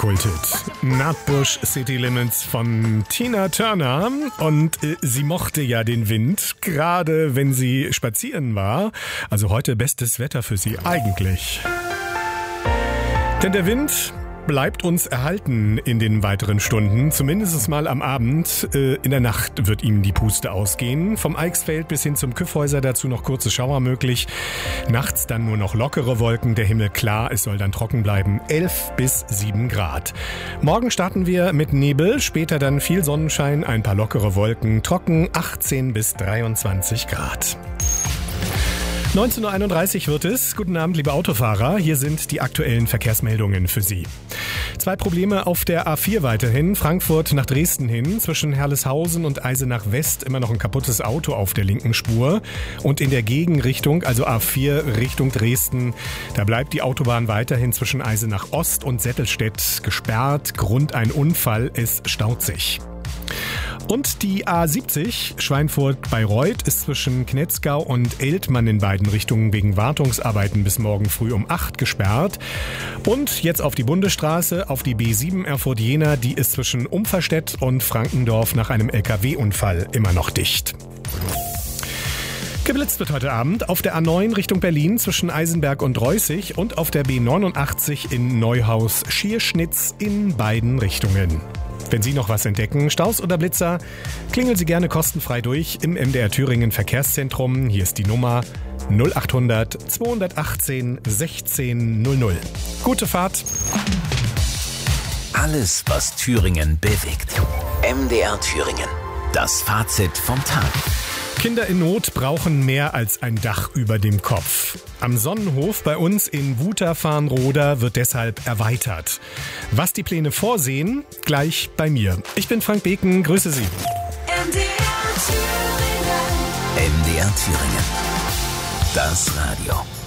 Kulthit. Nutbush City Limits von Tina Turner. Und sie mochte ja den Wind, gerade wenn sie spazieren war. Also heute bestes Wetter für sie eigentlich. Denn der Wind bleibt uns erhalten in den weiteren Stunden, zumindest mal am Abend. In der Nacht wird ihm die Puste ausgehen. Vom Eichsfeld bis hin zum Kyffhäuser dazu noch kurze Schauer möglich. Nachts dann nur noch lockere Wolken, der Himmel klar, es soll dann trocken bleiben. 11 bis 7 Grad. Morgen starten wir mit Nebel, später dann viel Sonnenschein, ein paar lockere Wolken, trocken 18 bis 23 Grad. 19.31 Uhr wird es. Guten Abend, liebe Autofahrer. Hier sind die aktuellen Verkehrsmeldungen für Sie. 2 Probleme auf der A4 weiterhin. Frankfurt nach Dresden hin. Zwischen Herleshausen und Eisenach West immer noch ein kaputtes Auto auf der linken Spur. Und in der Gegenrichtung, also A4 Richtung Dresden, da bleibt die Autobahn weiterhin zwischen Eisenach Ost und Settelstedt gesperrt. Grund ein Unfall, es staut sich. Und die A70 Schweinfurt-Bayreuth ist zwischen Knetzgau und Eltmann in beiden Richtungen wegen Wartungsarbeiten bis morgen früh um 8 gesperrt. Und jetzt auf die Bundesstraße, auf die B7 Erfurt-Jena, die ist zwischen Umverstedt und Frankendorf nach einem LKW-Unfall immer noch dicht. Geblitzt wird heute Abend auf der A9 Richtung Berlin zwischen Eisenberg und Reußig und auf der B89 in Neuhaus-Schierschnitz in beiden Richtungen. Wenn Sie noch was entdecken, Staus oder Blitzer, klingeln Sie gerne kostenfrei durch im MDR Thüringen Verkehrszentrum. Hier ist die Nummer 0800 218 1600. Gute Fahrt. Alles, was Thüringen bewegt. MDR Thüringen. Das Fazit vom Tag. Kinder in Not brauchen mehr als ein Dach über dem Kopf. Am Sonnenhof bei uns in Wuther-Farnroda wird deshalb erweitert. Was die Pläne vorsehen, gleich bei mir. Ich bin Frank Beken, grüße Sie. MDR Thüringen. Das Radio.